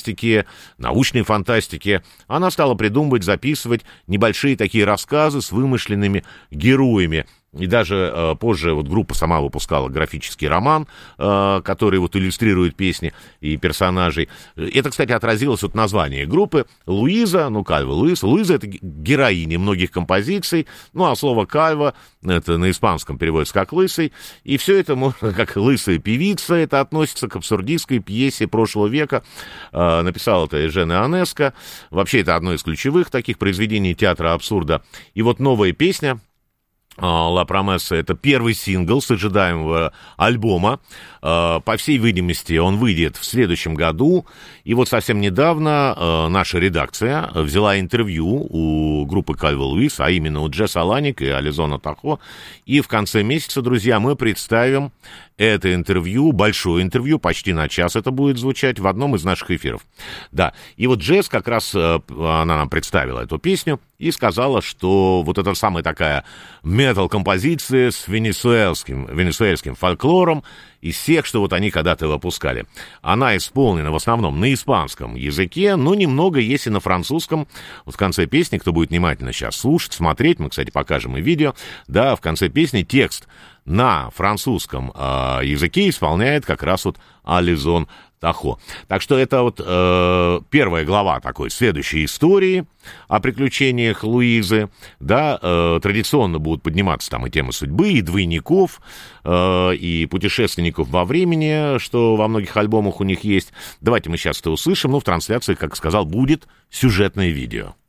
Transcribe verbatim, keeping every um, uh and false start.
фантастики, научной фантастики. Она стала придумывать, записывать небольшие такие рассказы с вымышленными героями. И даже э, позже вот группа сама выпускала графический роман, э, который вот иллюстрирует песни и персонажей. Это, кстати, отразилось от названия группы. Луиза, ну, Кальва Луиза. Луиза — это героиня многих композиций. Ну, а слово «кальва» — это на испанском переводится как «лысый». И все это можно, как «лысая певица», это относится к абсурдистской пьесе прошлого века. Э, написал это Эжен Ионеско. Вообще, это одно из ключевых таких произведений театра абсурда. И вот новая песня «Ла Промесса» — это первый сингл с ожидаемого альбома. По всей видимости, он выйдет в следующем году. И вот совсем недавно наша редакция взяла интервью у группы Кальва Луис, а именно у Джесса Ланик и Ализона Тахо. И в конце месяца, друзья, мы представим это интервью, большое интервью, почти на час это будет звучать в одном из наших эфиров. Да, и вот Джесс как раз, она нам представила эту песню и сказала, что вот эта самая такая метал-композиция с венесуэльским, венесуэльским фольклором из всех, что вот они когда-то выпускали. Она исполнена в основном на испанском языке, но немного есть и на французском. Вот в конце песни, кто будет внимательно сейчас слушать, смотреть, мы, кстати, покажем и видео, да, в конце песни текст на французском э, языке исполняет как раз вот Ализон Тахо. Так что это вот э, первая глава такой следующей истории о приключениях Луизы. Да, э, традиционно будут подниматься там и темы судьбы, и двойников, э, и путешественников во времени, что во многих альбомах у них есть. Давайте мы сейчас это услышим. Ну, в трансляции, как сказал, будет сюжетное видео.